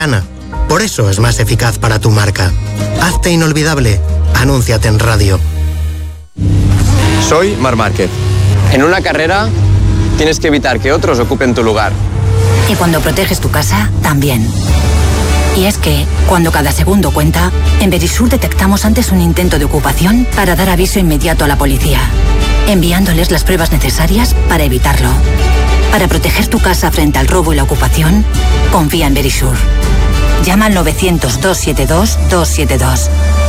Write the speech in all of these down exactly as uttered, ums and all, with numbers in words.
Ana, por eso es más eficaz para tu marca. Hazte inolvidable. Anúnciate en radio. Soy Marc Márquez. En una carrera tienes que evitar que otros ocupen tu lugar. Y cuando proteges tu casa, también. Y es que, cuando cada segundo cuenta, en Verisur detectamos antes un intento de ocupación para dar aviso inmediato a la policía, enviándoles las pruebas necesarias para evitarlo. Para proteger tu casa frente al robo y la ocupación, confía en Verisur. Llama al novecientos, doscientos setenta y dos, doscientos setenta y dos.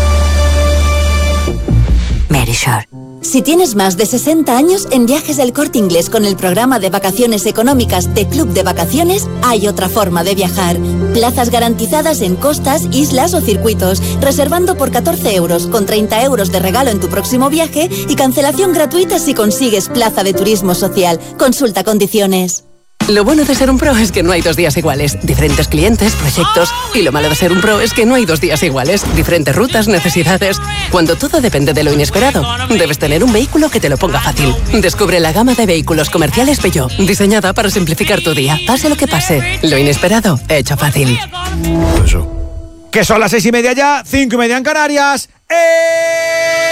Verisur. Si tienes más de sesenta años, en Viajes del Corte Inglés con el programa de vacaciones económicas de Club de Vacaciones, hay otra forma de viajar. Plazas garantizadas en costas, islas o circuitos, reservando por catorce euros, con treinta euros de regalo en tu próximo viaje y cancelación gratuita si consigues plaza de turismo social. Consulta condiciones. Lo bueno de ser un pro es que no hay dos días iguales. Diferentes clientes, proyectos. Y lo malo de ser un pro es que no hay dos días iguales. Diferentes rutas, necesidades. Cuando todo depende de lo inesperado, debes tener un vehículo que te lo ponga fácil. Descubre la gama de vehículos comerciales Peugeot, diseñada para simplificar tu día. Pase lo que pase, lo inesperado, hecho fácil. Eso. Que son las seis y media ya, cinco y media en Canarias. ¡Eh!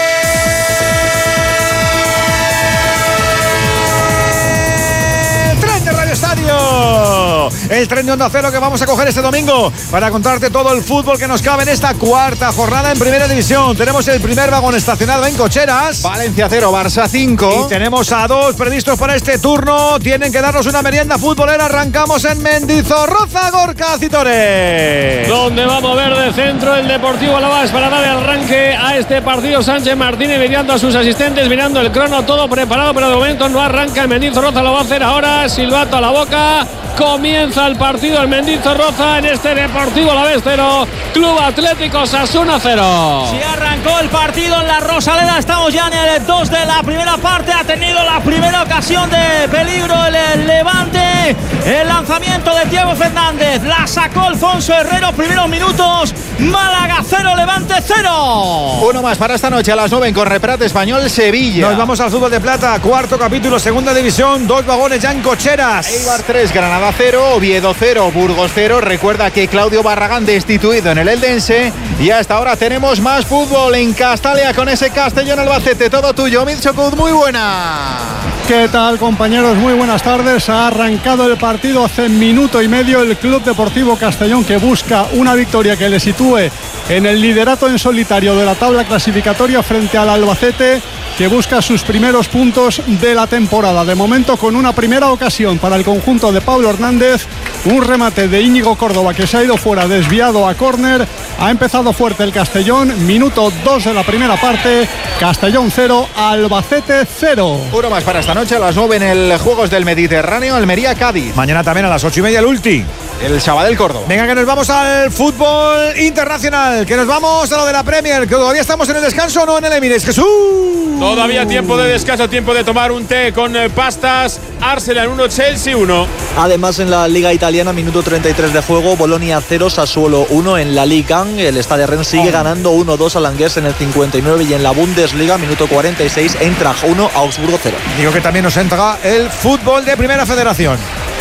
Estadio, el tren de Onda Cero que vamos a coger este domingo para contarte todo el fútbol que nos cabe en esta cuarta jornada en Primera División. Tenemos el primer vagón estacionado en Cocheras, Valencia cero, Barça cinco, y tenemos a dos previstos para este turno. Tienen que darnos una merienda futbolera. Arrancamos en Mendizorroza, Gorka Citores, donde va a mover de centro el Deportivo Alavés para darle arranque a este partido. Sánchez Martínez mirando a sus asistentes, mirando el crono, todo preparado, pero de momento no arranca. Mendizorroza lo va a hacer ahora. Silbato a la boca. Comienza el partido el Mendizorroza en este Deportivo Alavés cero, Club Atlético Osasuna cero. Si arrancó el partido en la Rosaleda, estamos ya en el dos de la primera parte. Ha tenido la primera ocasión de peligro el Levante. El lanzamiento de Diego Fernández, la sacó Alfonso Herrero. Primeros minutos, Málaga cero, Levante cero. Uno más para esta noche a las nueve en Correprat Español Sevilla. Nos vamos al fútbol de plata, cuarto capítulo, segunda división, dos vagones ya en Cocheras. Eibar tres, Granada cero, Oviedo cero, Burgos cero. Recuerda que Claudio Barragán destituido en el Eldense. Y hasta ahora tenemos más fútbol en Castalia con ese Castellón Albacete. Todo tuyo, Mitchokut, muy buena. ¿Qué tal, compañeros? Muy buenas tardes. Ha arrancado el partido hace minuto y medio. El Club Deportivo Castellón, que busca una victoria que le sitúe en el liderato en solitario de la tabla clasificatoria frente al Albacete, que busca sus primeros puntos de la temporada. De momento, con una primera ocasión para el conjunto de Pablo Hernández, un remate de Íñigo Córdoba que se ha ido fuera, desviado a córner. Ha empezado fuerte el Castellón. Minuto dos de la primera parte. Castellón cero, Albacete cero. Uno más para esta noche a las nueve en el Juegos del Mediterráneo, Almería-Cádiz. Mañana también a las ocho y media el Ulti, el Sabadell Córdoba. Venga, que nos vamos al fútbol internacional, que nos vamos a lo de la Premier, que todavía estamos en el descanso, ¿no? En el Emirates. Jesús. Todavía tiempo de descanso, tiempo de tomar un té con pastas. Arsenal uno, Chelsea uno. Además, en la Liga Italiana, minuto treinta y tres de juego, Bolonia cero, Sassuolo uno. En la Liga, el Stade Rennes sigue oh. ganando uno dos al Angers en el cincuenta y nueve. Y en la Bundesliga, minuto cuarenta y seis, Eintracht uno, Augsburgo cero. Digo que también nos entra el fútbol de Primera Federación.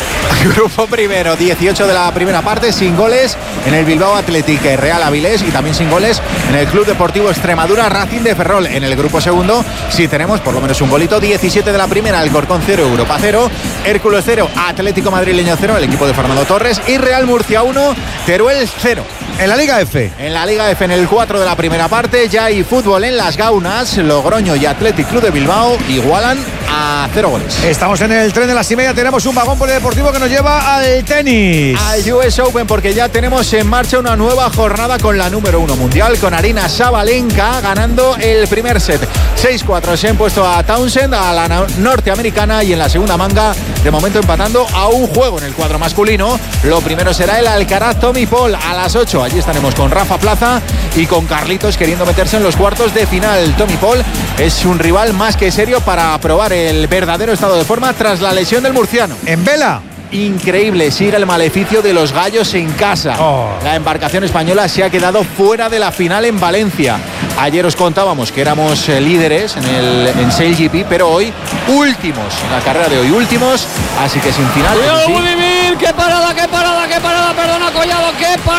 Grupo primero, dieciocho de la primera parte, sin goles en el Bilbao Athletic Real Avilés, y también sin goles en el Club Deportivo Extremadura Racing de Ferrol. En el grupo segundo sí tenemos por lo menos un golito, diecisiete de la primera, Alcorcón cero, Europa cero, Hércules cero, Atlético Madrileño cero, el equipo de Fernando Torres, y Real Murcia uno, Teruel cero. En la Liga F. En la Liga F, en el cuatro de la primera parte, ya hay fútbol en las Gaunas. Logroño y Athletic Club de Bilbao igualan a cero goles. Estamos en el tren de las y media. Tenemos un vagón polideportivo que nos lleva al tenis. Al U S Open, porque ya tenemos en marcha una nueva jornada con la número uno mundial, con Aryna Sabalenka ganando el primer set. seis cuatro se ha impuesto a Townsend, a la norteamericana, y en la segunda manga, de momento empatando a un juego en el cuadro masculino. Lo primero será el Alcaraz Tommy Paul a las ocho. Allí estaremos con Rafa Plaza y con Carlitos queriendo meterse en los cuartos de final. Tommy Paul es un rival más que serio para probar el verdadero estado de forma tras la lesión del murciano. En vela. Increíble, sigue el maleficio de los gallos en casa. Oh. La embarcación española se ha quedado fuera de la final en Valencia. Ayer os contábamos que éramos eh, líderes en el en Sail G P, pero hoy últimos, en la carrera de hoy últimos, así que sin final. ¡Cuidado, Budimir! ¡Qué parada, qué parada, qué parada! Perdona, Collado, qué parada.